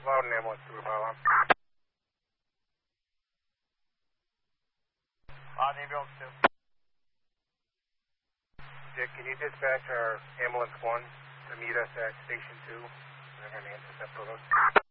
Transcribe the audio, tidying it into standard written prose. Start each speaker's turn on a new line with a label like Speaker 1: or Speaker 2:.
Speaker 1: Loudon ambulance to Apollo.
Speaker 2: Loudon ambulance 2.
Speaker 1: Dick, can you dispatch our ambulance 1 to meet us at station 2? They're going to intercept with us.